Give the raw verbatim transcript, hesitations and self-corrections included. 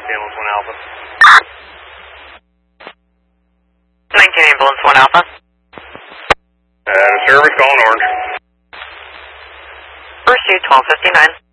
Ambulance one Alpha. nineteen Ambulance one Alpha. Uh, service calling Orange. Pursuit twelve fifty-nine.